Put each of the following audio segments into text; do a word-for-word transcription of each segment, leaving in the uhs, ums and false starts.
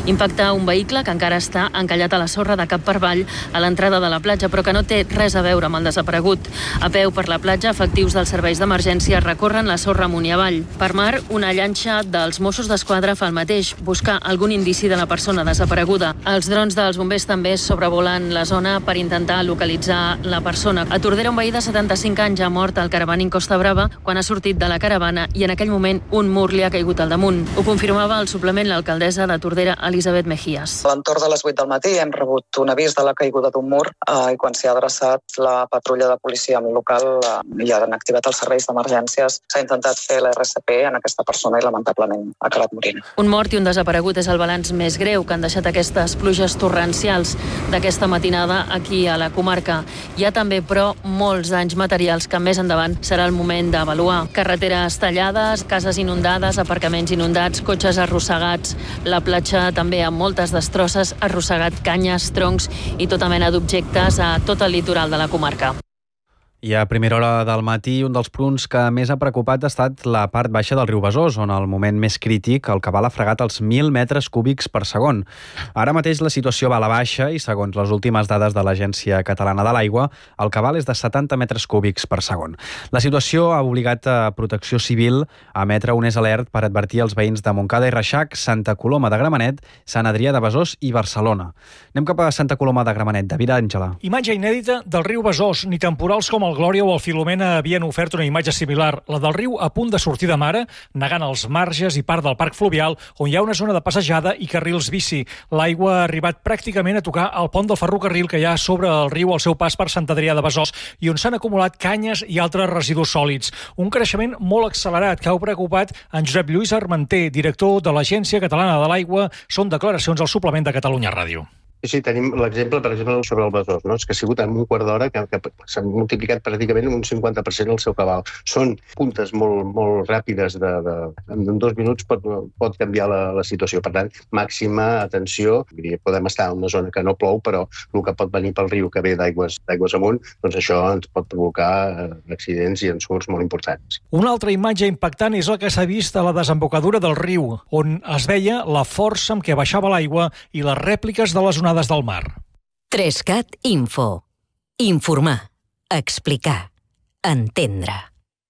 Impacta un vehicle que encara està encallat a la sorra de cap per avall a l'entrada de la platja, però que no té res a veure amb el desaparegut. A peu per la platja, efectius dels serveis d'emergència recorren la sorra amunt i avall. Per mar, una llanxa dels Mossos d'Esquadra fa el mateix, buscar algun indici de la persona desapareguda. Els drons dels bombers també sobrevolen la zona per intentar localitzar la persona. A Tordera, un veí de setanta-cinc anys ha mort al caravaning Costa Brava quan ha sortit de la caravana i en aquell moment un mur li ha caigut al damunt. Ho confirmava al suplement l'alcaldessa de Tordera, Elisabet Mejías. A l'entorn de les vuit del matí hem rebut un avís de la caiguda d'un mur eh, i quan s'hi ha adreçat la patrulla de policia local eh, i han activat els serveis d'emergències, s'ha intentat fer l'R C P en aquesta persona i lamentablement ha acabat morint. Un mort i un desaparegut és el balanç més greu que han deixat aquestes pluges torrencials d'aquesta matinada aquí a la comarca. Hi ha també, però, molts danys materials que més endavant serà el moment d'avaluar. Carreteres tallades, cases inundades, aparcaments inundats, cotxes arrossegats, la platja també amb moltes destrosses, arrossegat canyes, troncs i tota mena d'objectes a tot el litoral de la comarca. I a primera hora del matí, un dels punts que més ha preocupat ha estat la part baixa del riu Besòs, on el moment més crític el cabal ha fregat els mil metres cúbics per segon. Ara mateix la situació va a la baixa i, segons les últimes dades de l'Agència Catalana de l'Aigua, el cabal és de setanta metres cúbics per segon. La situació ha obligat a Protecció Civil a emetre un és alert per advertir els veïns de Montcada i Reixac, Santa Coloma de Gramenet, Sant Adrià de Besòs i Barcelona. Anem cap a Santa Coloma de Gramenet. David Àngela. Imatge inèdita del riu Besòs. Ni temporals com el Glòria o el Filomena havien ofert una imatge similar, la del riu a punt de sortir de mare, negant els marges i part del parc fluvial, on hi ha una zona de passejada i carrils bici. L'aigua ha arribat pràcticament a tocar el pont del ferrocarril que hi ha sobre el riu al seu pas per Sant Adrià de Besòs i on s'han acumulat canyes i altres residus sòlids. Un creixement molt accelerat que ha preocupat en Josep Lluís Armenter, director de l'Agència Catalana de l'Aigua. Són declaracions al suplement de Catalunya Ràdio. Sí, sí, tenim l'exemple, per exemple, sobre el Besòs, no? És que ha sigut en un quart d'hora que, que s'ha multiplicat pràcticament un cinquanta per cent el seu cabal. Són puntes molt, molt ràpides, de, de, en dos minuts pot, pot canviar la, la situació. Per tant, màxima atenció. Podem estar en una zona que no plou, però el que pot venir pel riu que ve d'aigües d'aigües amunt, doncs això ens pot provocar accidents i ensurts molt importants. Una altra imatge impactant és la que s'ha vist a la desembocadura del riu, on es veia la força amb què baixava l'aigua i les rèpliques de les onades del mar. Trescat Info. Informar, explicar, entendre.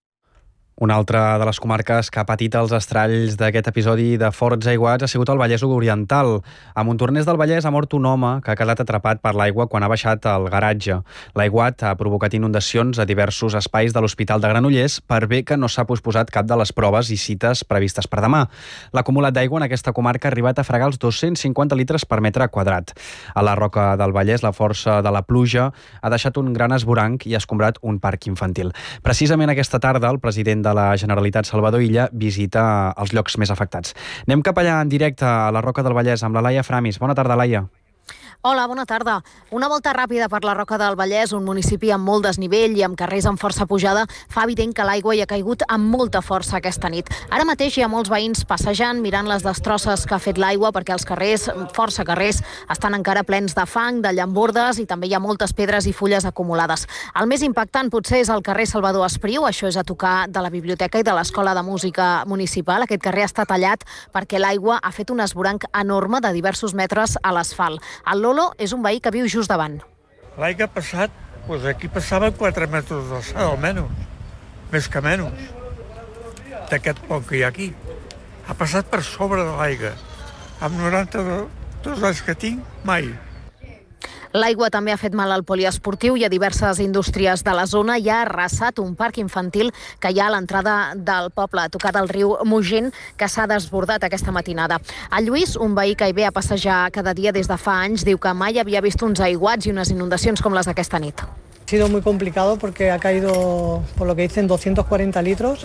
Una altra de les comarques que ha patit els estralls d'aquest episodi de forts aiguats ha sigut el Vallès Oriental. A Montornès del Vallès ha mort un home que ha quedat atrapat per l'aigua quan ha baixat al garatge. L'aiguat ha provocat inundacions a diversos espais de l'Hospital de Granollers, per bé que no s'ha posposat cap de les proves i cites previstes per demà. L'acumulat d'aigua en aquesta comarca ha arribat a fregar els dos-cents cinquanta litres per metre quadrat. A la Roca del Vallès, la força de la pluja ha deixat un gran esvoranc i ha escombrat un parc infantil. Precisament aquesta tarda, el president de de la Generalitat, Salvador Illa, visita els llocs més afectats. Anem cap allà en directe a la Roca del Vallès amb la Laia Framis. Bona tarda, Laia. Hola, bona tarda. Una volta ràpida per la Roca del Vallès, un municipi amb molt desnivell i amb carrers amb força pujada, fa evident que l'aigua hi ha caigut amb molta força aquesta nit. Ara mateix hi ha molts veïns passejant, mirant les destrosses que ha fet l'aigua, perquè els carrers, força carrers, estan encara plens de fang, de llambordes i també hi ha moltes pedres i fulles acumulades. El més impactant potser és el carrer Salvador Espriu, això és a tocar de la biblioteca i de l'Escola de Música Municipal. Aquest carrer està tallat perquè l'aigua ha fet un esvoranc enorme de diversos metres a l'asfalt. El Lolo és un veí que viu just davant. L'aigua ha passat, doncs aquí passava quatre metres d'alçada, almenys, més que menys, d'aquest pont que hi ha aquí. Ha passat per sobre de l'aigua. Amb noranta-dos anys que tinc, mai. L'aigua també ha fet mal al poliesportiu i a diverses indústries de la zona i ha arrasat un parc infantil que hi ha a l'entrada del poble, a tocar del riu Mogent, que s'ha desbordat aquesta matinada. El Lluís, un veí que hi ve a passejar cada dia des de fa anys, diu que mai havia vist uns aiguats i unes inundacions com les d'aquesta nit. Ha sido muy complicado porque ha caído, por lo que dicen, doscientos cuarenta litros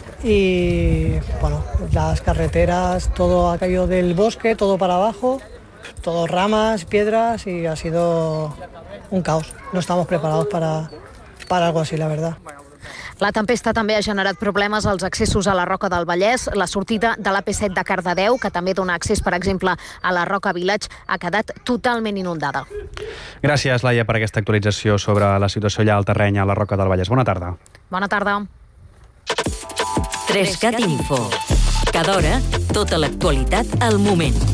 y, bueno, las carreteras, todo ha caído del bosque, todo para abajo. Todo ramas, piedras y ha sido un caos. No estamos preparados para, para algo así, la verdad. La tempesta també ha generat problemes als accessos a la Roca del Vallès. La sortida de l'A P set de Cardedeu, que també dona accés, per exemple, a la Roca Village, ha quedat totalment inundada. Gràcies, Laia, per aquesta actualització sobre la situació allà al terreny a la Roca del Vallès. Bona tarda. Bona tarda. Trescat Info. Cada hora, tota l'actualitat al moment.